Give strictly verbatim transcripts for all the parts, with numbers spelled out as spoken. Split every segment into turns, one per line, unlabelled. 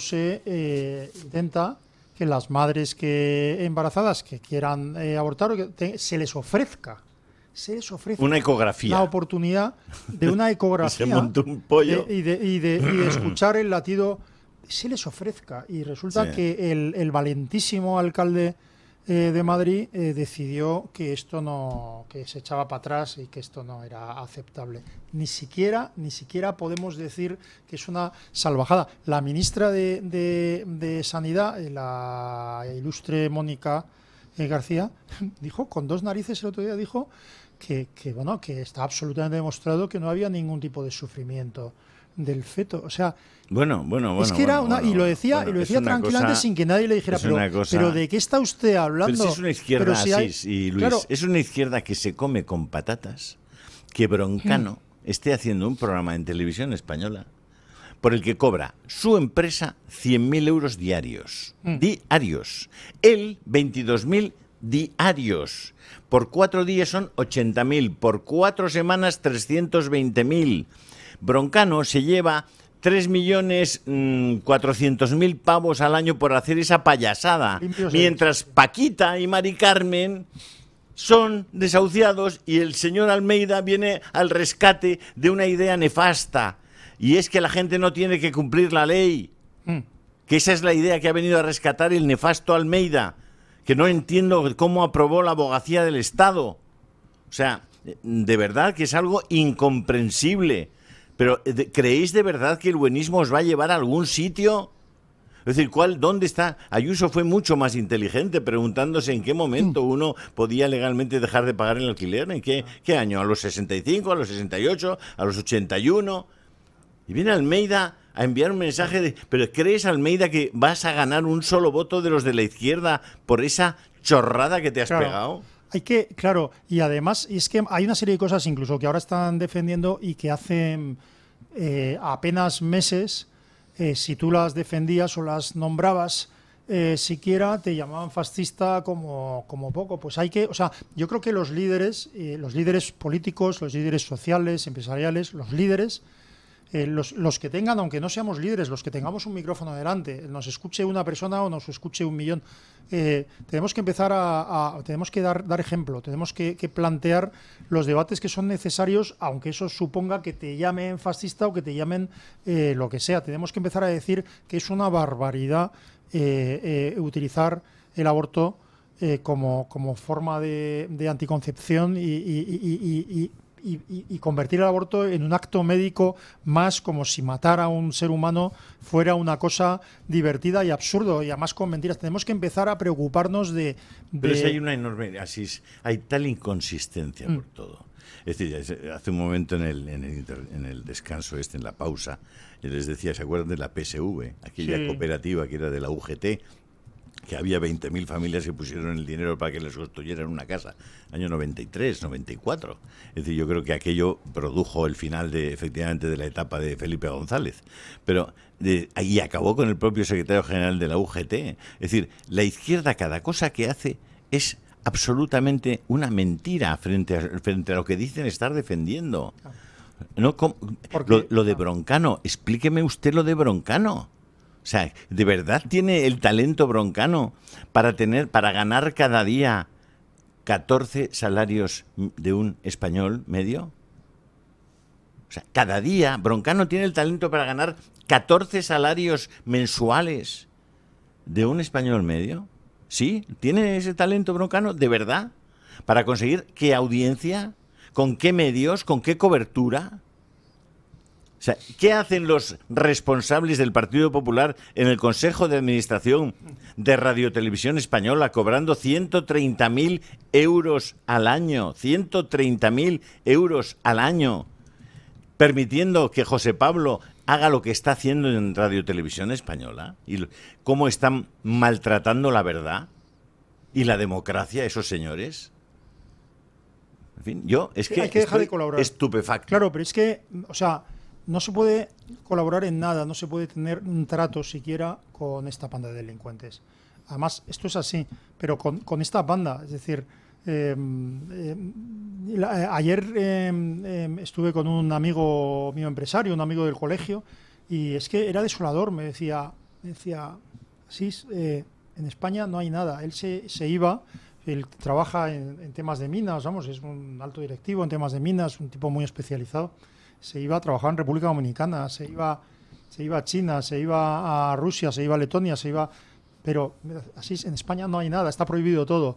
se eh, intenta que las madres que embarazadas que quieran eh, abortar, que te, se les ofrezca, se les ofrezca
una ecografía,
la oportunidad de una ecografía
se montó un pollo.
De, y, de, y, de, y de escuchar el latido, se les ofrezca. Y resulta sí. que el, el valentísimo alcalde eh, de Madrid eh, decidió que esto no, que se echaba para atrás y que esto no era aceptable. Ni siquiera, ni siquiera podemos decir que es una salvajada. La ministra de, de, de Sanidad, la ilustre Mónica eh, García, dijo con dos narices el otro día, dijo que, que bueno, que está absolutamente demostrado que no había ningún tipo de sufrimiento del feto. O sea,
bueno, bueno, bueno.
Es que era
bueno,
una.
bueno,
y lo decía,
bueno,
y lo decía tranquilamente
cosa,
sin que nadie le dijera, pero, cosa, pero ¿de qué está usted hablando?
Pero si es una izquierda
pero si hay,
así, y Luis,
claro,
es una izquierda que se come con patatas, que Broncano hmm. esté haciendo un programa en televisión española por el que cobra su empresa cien mil euros diarios. Hmm. Diarios. Él, veintidós mil diarios. Por cuatro días son ochenta mil. Por cuatro semanas, trescientos veinte mil. Broncano se lleva tres millones cuatrocientos mil pavos al año por hacer esa payasada. Limpios mientras ellos. Paquita y Mari Carmen son desahuciados y el señor Almeida viene al rescate de una idea nefasta. Y es que la gente no tiene que cumplir la ley. Mm. Que esa es la idea que ha venido a rescatar el nefasto Almeida. Que no entiendo cómo aprobó la abogacía del Estado. O sea, de verdad que es algo incomprensible. Pero ¿creéis de verdad que el buenismo os va a llevar a algún sitio? Es decir, ¿cuál, ¿dónde está? Ayuso fue mucho más inteligente preguntándose en qué momento uno podía legalmente dejar de pagar el alquiler. ¿En qué, qué año? ¿A los sesenta y cinco? ¿A los sesenta y ocho? ¿A los ochenta y uno? Y viene Almeida a enviar un mensaje de... ¿Pero crees, Almeida, que vas a ganar un solo voto de los de la izquierda por esa chorrada que te has claro. pegado?
Hay que, claro, y además, y es que hay una serie de cosas incluso que ahora están defendiendo y que hace eh, apenas meses, eh, si tú las defendías o las nombrabas, eh, siquiera te llamaban fascista como, como poco. Pues hay que, o sea, yo creo que los líderes, eh, los líderes políticos, los líderes sociales, empresariales, los líderes, Eh, los, los que tengan, aunque no seamos líderes, los que tengamos un micrófono delante, nos escuche una persona o nos escuche un millón, eh, tenemos que empezar a, a tenemos que dar, dar ejemplo, tenemos que, que plantear los debates que son necesarios, aunque eso suponga que te llamen fascista o que te llamen eh, lo que sea. Tenemos que empezar a decir que es una barbaridad eh, eh, utilizar el aborto eh, como, como forma de, de anticoncepción y, y, y, y, y Y, y, y convertir el aborto en un acto médico más, como si matar a un ser humano fuera una cosa divertida y absurdo, y además con mentiras. Tenemos que empezar a preocuparnos de... de...
Pero si hay una enorme... Así es, hay tal inconsistencia mm. por todo. Es decir, hace un momento en el, en, el inter, en el descanso este, en la pausa, les decía, ¿se acuerdan de la P S V? Aquella sí. cooperativa que era de la U G T, que había veinte mil familias que pusieron el dinero para que les construyeran una casa, año noventa y tres, noventa y cuatro. Es decir, yo creo que aquello produjo el final de, efectivamente, de la etapa de Felipe González. Pero de, y acabó con el propio secretario general de la U G T. Es decir, la izquierda, cada cosa que hace es absolutamente una mentira frente a, frente a lo que dicen estar defendiendo. No, lo, lo de Broncano, explíqueme usted lo de Broncano. O sea, ¿de verdad tiene el talento Broncano para tener, para ganar cada día catorce salarios de un español medio? O sea, cada día Broncano tiene el talento para ganar catorce salarios mensuales de un español medio. ¿Sí? ¿Tiene ese talento Broncano? ¿De verdad? ¿Para conseguir qué audiencia? ¿Con qué medios? ¿Con qué cobertura? O sea, ¿qué hacen los responsables del Partido Popular en el Consejo de Administración de Radio Televisión Española cobrando ciento treinta mil euros al año? ciento treinta mil euros al año, permitiendo que José Pablo haga lo que está haciendo en Radio Televisión Española y cómo están maltratando la verdad y la democracia esos señores. En fin, yo es que,
hay que dejar de colaborar.
Estupefacto.
Claro, pero es que, o sea, no se puede colaborar en nada, no se puede tener un trato siquiera con esta banda de delincuentes. Además, esto es así, pero con, con esta banda, es decir, eh, eh, la, ayer eh, eh, estuve con un amigo mío empresario, un amigo del colegio, y es que era desolador, me decía, me decía, sí, eh, en España no hay nada. Él se, se iba, él trabaja en, en temas de minas, vamos, es un alto directivo en temas de minas, un tipo muy especializado. Se iba a trabajar en República Dominicana, se iba, se iba a China, se iba a Rusia, se iba a Letonia, se iba... Pero así en España no hay nada, está prohibido todo.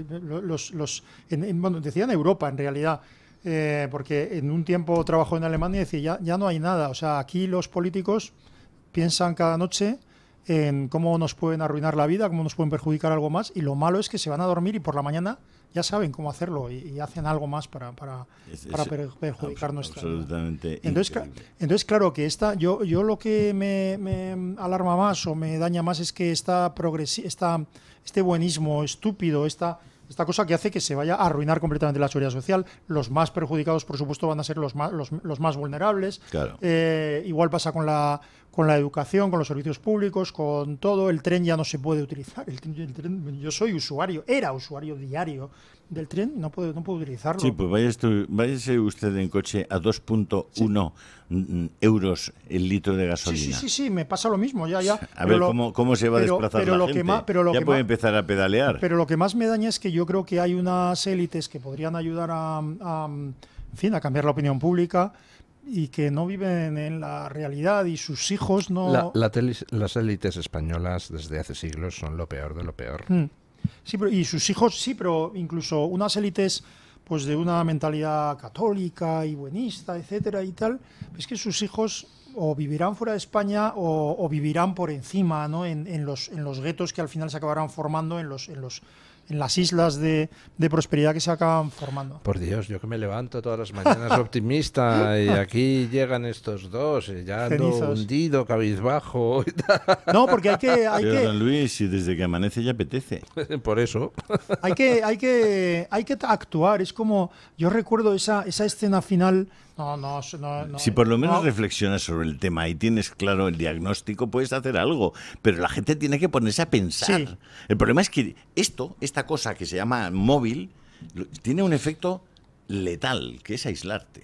Los, los, en, en, bueno, decía en Europa, en realidad, eh, porque en un tiempo trabajó en Alemania y decía, ya, ya no hay nada. O sea, aquí los políticos piensan cada noche en cómo nos pueden arruinar la vida, cómo nos pueden perjudicar algo más, y lo malo es que se van a dormir y por la mañana ya saben cómo hacerlo y, y hacen algo más para, para,
es,
para
es
per, perjudicar
abs
nuestra
absolutamente
vida. Entonces, cl
increíble.
entonces, claro, que esta, yo, yo lo que me, me alarma más o me daña más es que esta progresi esta, este buenismo estúpido, esta... Esta cosa que hace que se vaya a arruinar completamente la seguridad social. Los más perjudicados, por supuesto, van a ser los más, los, los más vulnerables.
Claro.
Eh, igual pasa con la, con la educación, con los servicios públicos, con todo. El tren ya no se puede utilizar. El tren, el tren, yo soy usuario, era usuario diario del tren y no puedo, no puedo utilizarlo.
Sí, pues váyase, váyase usted en coche a dos punto uno sí. euros el litro de gasolina.
Sí, sí, sí, sí, me pasa lo mismo. Ya, ya.
A ver, lo, ¿cómo, ¿cómo se va a desplazar
pero
la
lo
gente?
Que más, pero lo
ya
que
puede
más,
empezar a pedalear.
Pero lo que más me daña es que yo creo que hay unas élites que podrían ayudar a, a, en fin, a cambiar la opinión pública y que no viven en la realidad y sus hijos no...
La, la las élites españolas desde hace siglos son lo peor de lo peor.
Mm. Sí, pero, y sus hijos, sí, pero incluso unas élites pues de una mentalidad católica y buenista, etcétera y tal, es que sus hijos o vivirán fuera de España o, o vivirán por encima, ¿no? En, en los en los guetos que al final se acabarán formando en los en los en las islas de, de prosperidad que se acaban formando.
Por Dios, yo que me levanto todas las mañanas optimista y aquí llegan estos dos y ya ando
Cenizas.
hundido, cabizbajo y tal.
No, porque hay que hay
Pero,
que
don Luis, y desde que amanece ya apetece.
Por eso.
hay que hay que hay que actuar. Es como yo recuerdo esa esa escena final. No, no, no, no
si por lo menos
no.
reflexionas sobre el tema y tienes claro el diagnóstico, puedes hacer algo. Pero la gente tiene que ponerse a pensar.
Sí.
El problema es que esto, esta cosa que se llama móvil, tiene un efecto letal, que es aislarte.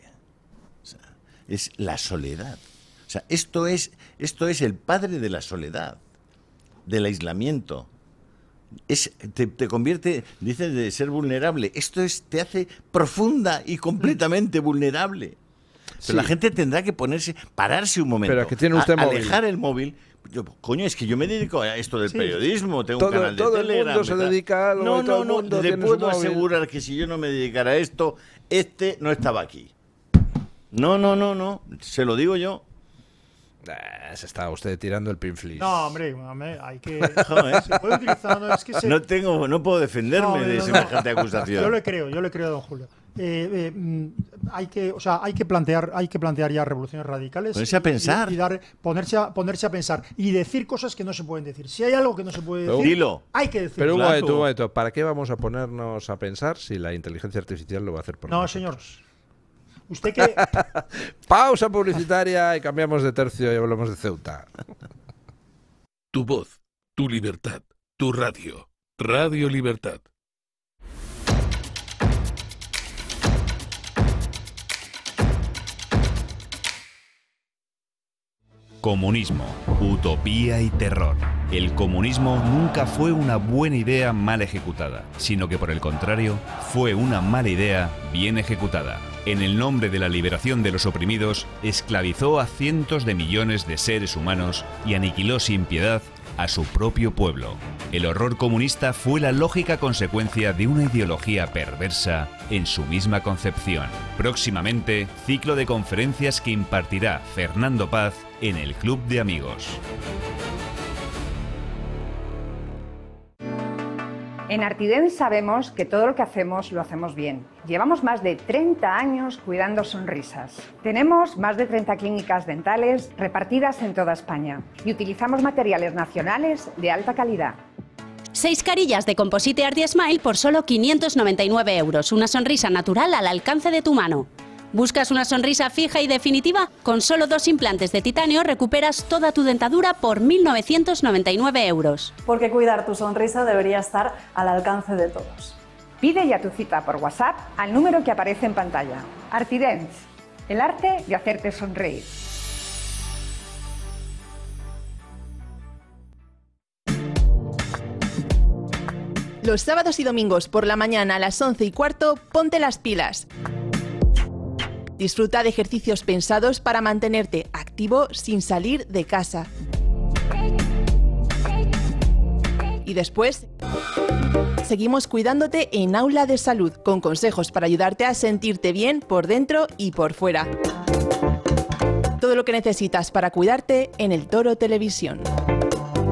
O sea, es la soledad. O sea, esto es, esto es el padre de la soledad, del aislamiento. Es, te, te convierte, dices, de ser vulnerable. Esto es, te hace profunda y completamente vulnerable. Pero
Sí.
la gente tendrá que ponerse, pararse un momento,
Pero que tiene usted
a,
móvil.
alejar el móvil. Yo, coño, es que yo me dedico a esto del
Sí.
periodismo, tengo
Todo-
un canal de
todo el
Telegram.
mundo se
¿verdad?
dedica a algo
No,
y todo
no,
el
no,
mundo
le
tiene su
puedo
móvil.
asegurar que si yo no me dedicara a esto, este no estaba aquí. No, no, no, no, se lo digo yo.
Ah, se está usted tirando el pinflis.
No, hombre, hombre, hay que
Joder.
se puede utilizar, no, es que se,
No tengo, no puedo defenderme
No,
de
no, no.
semejante
Yo
acusación.
le creo, yo le creo a don Julio. Eh, eh, mm, hay que, o sea, hay que plantear, hay que plantear ya revoluciones radicales.
Ponerse a
y-
pensar.
y, y dar, ponerse a, ponerse a pensar y decir cosas que no se pueden decir. Si hay algo que no se puede
Pero-
decir,
Dilo.
hay que decirlo.
Pero un
Claro.
momento, un momento. ¿Para qué vamos a ponernos a pensar si la inteligencia artificial lo va a hacer por
No,
nosotros?
señor. Usted que
Pausa publicitaria y cambiamos de tercio y hablamos de Ceuta.
Tu voz, tu libertad, tu radio. Radio Libertad.
Comunismo, utopía y terror. El comunismo nunca fue una buena idea mal ejecutada, sino que por el contrario, fue una mala idea bien ejecutada. En el nombre de la liberación de los oprimidos, esclavizó a cientos de millones de seres humanos y aniquiló sin piedad a su propio pueblo. El horror comunista fue la lógica consecuencia de una ideología perversa en su misma concepción. Próximamente, ciclo de conferencias que impartirá Fernando Paz en el Club de Amigos.
En Artidens sabemos que todo lo que hacemos lo hacemos bien. Llevamos más de treinta años cuidando sonrisas. Tenemos más de treinta clínicas dentales repartidas en toda España y utilizamos materiales nacionales de alta calidad.
Seis carillas de Composite Arti Smile por solo quinientos noventa y nueve euros. Una sonrisa natural al alcance de tu mano. ¿Buscas una sonrisa fija y definitiva? Con solo dos implantes de titanio recuperas toda tu dentadura por mil novecientos noventa y nueve euros.
Porque cuidar tu sonrisa debería estar al alcance de todos.
Pide ya tu cita por WhatsApp al número que aparece en pantalla. Artidens, el arte de hacerte sonreír.
Los sábados y domingos por la mañana a las once y cuarto, ponte las pilas. Disfruta de ejercicios pensados para mantenerte activo sin salir de casa. Y después, seguimos cuidándote en Aula de Salud, con consejos para ayudarte a sentirte bien por dentro y por fuera. Todo lo que necesitas para cuidarte en El Toro Televisión.